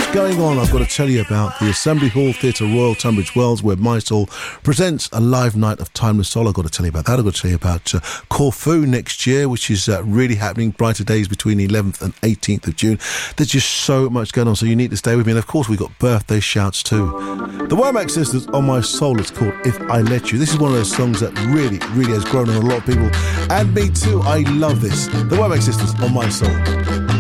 going on, I've got to tell you about the Assembly Hall Theatre Royal Tunbridge Wells, where My Soul presents a live night of Timeless Soul. I've got to tell you about that. I've got to tell you about Corfu next year, which is really happening. Brighter days between the 11th and 18th of June. There's just so much going on, so you need to stay with me. And of course, we've got birthday shouts too. The Womack Sisters, On My Soul, it's called If I Let You. This is one of those songs that really has grown on a lot of people, and me too. I love this. The Womack Sisters, On My Soul.